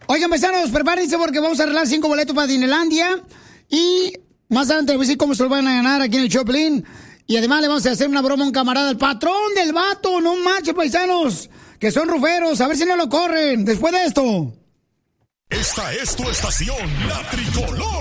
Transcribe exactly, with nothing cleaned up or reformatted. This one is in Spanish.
Oigan, paisanos, prepárense porque vamos a arreglar cinco boletos para Disneylandia. Y más adelante les voy a decir cómo se los van a ganar aquí en el Choplin. Y además le vamos a hacer una broma a un camarada, el patrón del vato. No manches, paisanos, que son ruferos. A ver si no lo corren después de esto. Esta es tu estación, La Tricolor.